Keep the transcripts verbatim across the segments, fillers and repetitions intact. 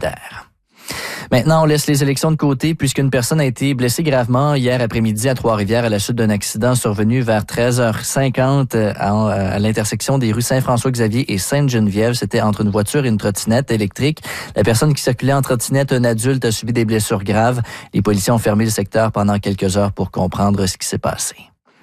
solidaire. Maintenant, on laisse les élections de côté puisqu'une personne a été blessée gravement hier après-midi à Trois-Rivières à la suite d'un accident survenu vers treize heures cinquante à, à l'intersection des rues Saint-François-Xavier et Sainte-Geneviève. C'était entre une voiture et une trottinette électrique. La personne qui circulait en trottinette, un adulte, a subi des blessures graves. Les policiers ont fermé le secteur pendant quelques heures pour comprendre ce qui s'est passé.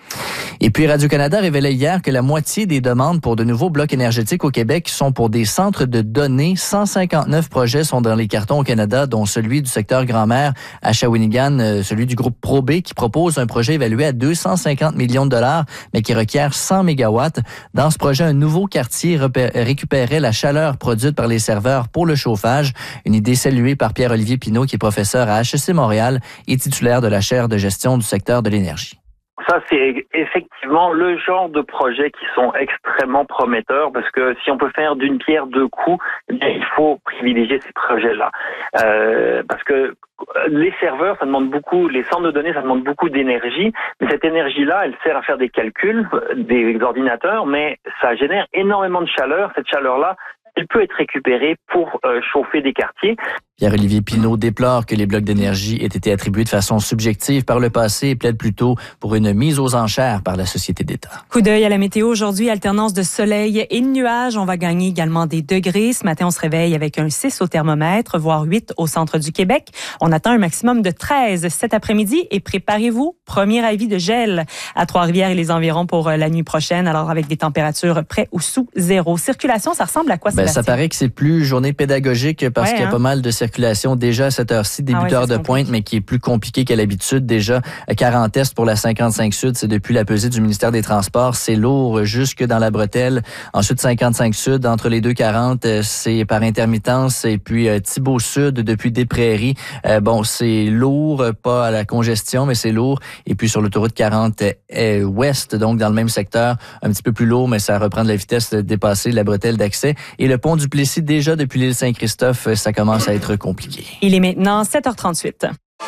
Et puis, Radio-Canada révélait hier que la moitié des demandes pour de nouveaux blocs énergétiques au Québec sont pour des centres de données. cent cinquante-neuf projets sont dans les cartons au Canada, dont celui du secteur Grand-Mère à Shawinigan, celui du groupe ProB, qui propose un projet évalué à deux cent cinquante millions de dollars, mais qui requiert cent mégawatts. Dans ce projet, un nouveau quartier récupérait la chaleur produite par les serveurs pour le chauffage. Une idée saluée par Pierre-Olivier Pinault, qui est professeur à H E C Montréal et titulaire de la chaire de gestion du secteur de l'énergie. Ça, c'est effectivement le genre de projets qui sont extrêmement prometteurs parce que si on peut faire d'une pierre deux coups, eh bien, il faut privilégier ces projets-là. Euh, parce que les serveurs, ça demande beaucoup, les centres de données, ça demande beaucoup d'énergie, mais cette énergie-là, elle sert à faire des calculs, des ordinateurs, mais ça génère énormément de chaleur. Cette chaleur-là, elle peut être récupérée pour euh, chauffer des quartiers. Pierre-Olivier Pinault déplore que les blocs d'énergie aient été attribués de façon subjective par le passé et plaide plutôt pour une mise aux enchères par la Société d'État. Coup d'œil à la météo aujourd'hui, alternance de soleil et de nuages. On va gagner également des degrés. Ce matin, on se réveille avec un six au thermomètre, voire huit au centre du Québec. On attend un maximum de treize cet après-midi et préparez-vous, premier avis de gel à Trois-Rivières et les environs pour la nuit prochaine. Alors, avec des températures près ou sous zéro. Circulation, ça ressemble à quoi, ben, Sébastien? Ça paraît que c'est plus journée pédagogique parce ouais, qu'il y a hein? pas mal de circulation déjà à cette heure-ci, débuteur ah ouais, de pointe, mais qui est plus compliqué qu'à l'habitude. Déjà, quarante Est pour la cinquante-cinq Sud, c'est depuis la pesée du ministère des Transports. C'est lourd jusque dans la bretelle. Ensuite, cinquante-cinq Sud, entre les deux quarante, c'est par intermittence. Et puis, euh, Thibault Sud, depuis Des-Prairies. Euh, bon, c'est lourd, pas à la congestion, mais c'est lourd. Et puis, sur l'autoroute quarante euh, Ouest, donc dans le même secteur, un petit peu plus lourd, mais ça reprend de la vitesse de dépasser la bretelle d'accès. Et le pont du Plessis, déjà depuis l'île Saint-Christophe, ça commence à être compliqué. Il est maintenant sept heures trente-huit.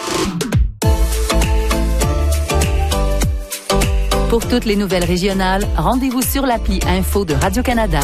Pour toutes les nouvelles régionales, rendez-vous sur l'appli Info de Radio-Canada.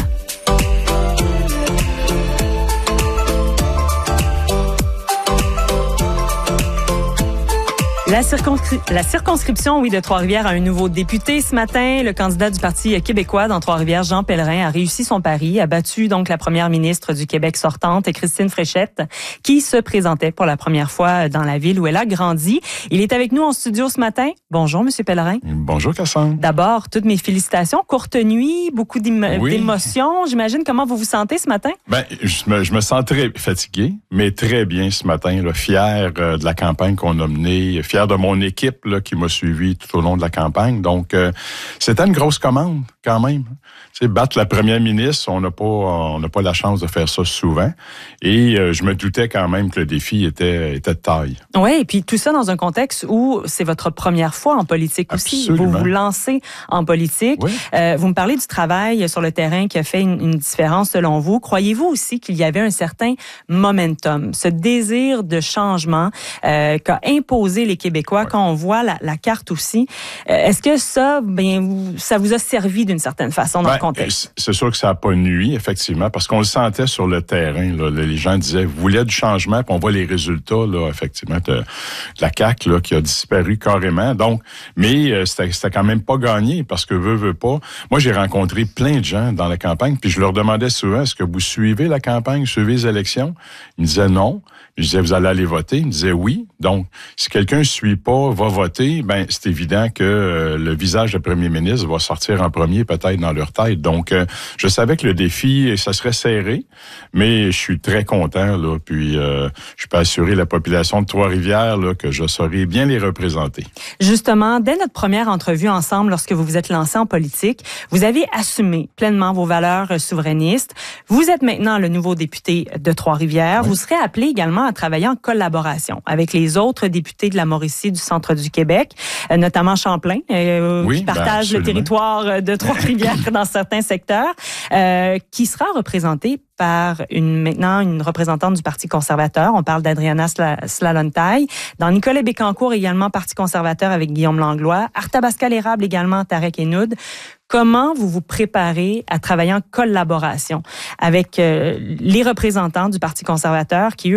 La, circonscri- la circonscription, oui, de Trois-Rivières a un nouveau député ce matin. Le candidat du Parti québécois dans Trois-Rivières, Jean Pellerin, a réussi son pari, a battu donc la première ministre du Québec sortante, Christine Fréchette, qui se présentait pour la première fois dans la ville où elle a grandi. Il est avec nous en studio ce matin. Bonjour, Monsieur Pellerin. Bonjour, Cassandre. D'abord, toutes mes félicitations. Courte nuit, beaucoup d'émo- oui. d'émotions. J'imagine comment vous vous sentez ce matin? Ben, je me, je me sens très fatigué, mais très bien ce matin, là, fier euh, de la campagne qu'on a menée, fier de mon équipe là, qui m'a suivi tout au long de la campagne. Donc, euh, c'était une grosse commande quand même. Tu sais, battre la première ministre, on n'a pas, on n'a pas la chance de faire ça souvent. Et euh, je me doutais quand même que le défi était, était de taille. Oui, et puis tout ça dans un contexte où c'est votre première fois en politique aussi. Absolument. Vous vous lancez en politique. Oui. Euh, vous me parlez du travail sur le terrain qui a fait une, une différence selon vous. Croyez-vous aussi qu'il y avait un certain momentum, ce désir de changement euh, qu'a imposé les Québécois, oui. Quand on voit la, la carte aussi. Euh, est-ce que ça, bien, vous, ça vous a servi d'une certaine façon dans ben, le contexte? C'est sûr que ça n'a pas nui, effectivement, parce qu'on le sentait sur le terrain. Là, les gens disaient, vous voulez du changement, puis on voit les résultats, là, effectivement, de, de la C A Q là, qui a disparu carrément. Donc, mais euh, c'était, c'était quand même pas gagné, parce que veut, veut pas. Moi, j'ai rencontré plein de gens dans la campagne, puis je leur demandais souvent, est-ce que vous suivez la campagne, suivez les élections? Ils me disaient non. Je disais, vous allez aller voter? Ils me disaient oui. Donc, si quelqu'un ne suit pas, va voter, ben c'est évident que euh, le visage du premier ministre va sortir en premier peut-être dans leur tête. Donc, euh, je savais que le défi, ça serait serré, mais je suis très content, là, puis euh, je peux assurer la population de Trois-Rivières là, que je saurai bien les représenter. Justement, dès notre première entrevue ensemble, lorsque vous vous êtes lancé en politique, vous avez assumé pleinement vos valeurs souverainistes. Vous êtes maintenant le nouveau député de Trois-Rivières. Oui. Vous serez appelé également à travailler en collaboration avec les autres députés de la Mauricie du centre du Québec, euh, notamment Champlain, euh, oui, qui partage ben, le territoire de Trois-Rivières dans certains secteurs, euh, qui sera représenté par une maintenant une représentante du Parti conservateur. On parle d'Adriana Slalontaille. Dans Nicolas Bécancour, également Parti conservateur avec Guillaume Langlois. Arthabascal-Érable également, Tarek Henoud. Comment vous vous préparez à travailler en collaboration avec euh, les représentants du Parti conservateur qui, eux,